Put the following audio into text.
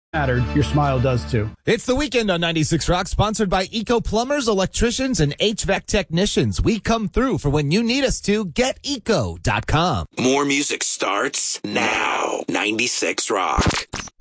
mattered, your smile does too. It's the weekend on 96 Rock, sponsored by Eco Plumbers, Electricians, and HVAC Technicians. We come through for when you need us to. GetEco.com. More music starts now. 96 Rock.